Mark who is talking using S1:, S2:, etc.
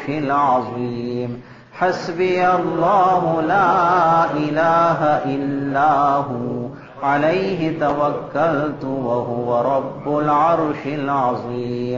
S1: العرش العظيم. حسبي الله لا إله إلا هو عليه توكلت وهو رب العرش العظيم.